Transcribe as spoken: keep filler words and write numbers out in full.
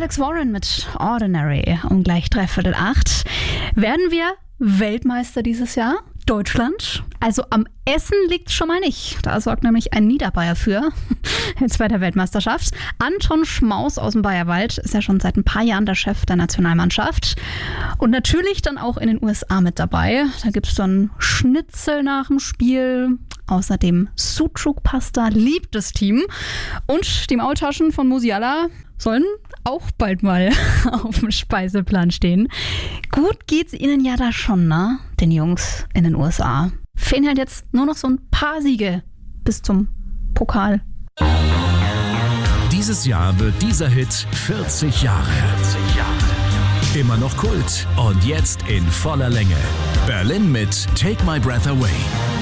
Alex Warren mit Ordinary um gleich dreiviertel acht. Werden wir Weltmeister dieses Jahr? Deutschland? Also am Essen liegt's schon mal nicht. Da sorgt nämlich ein Niederbayer für. Jetzt bei der Weltmeisterschaft. Anton Schmaus aus dem Bayerwald ist ja schon seit ein paar Jahren der Chef der Nationalmannschaft. Und natürlich dann auch in den U S A mit dabei. Da gibt's dann Schnitzel nach dem Spiel. Außerdem Sucuk-Pasta liebt das Team. Und die Maultaschen von Musiala sollen auch bald mal auf dem Speiseplan stehen. Gut geht's ihnen ja da schon, ne? Den Jungs in den U S A. Fehlen halt jetzt nur noch so ein paar Siege bis zum Pokal. Dieses Jahr wird dieser Hit vierzig Jahre. Immer noch Kult und jetzt in voller Länge. Berlin mit Take My Breath Away.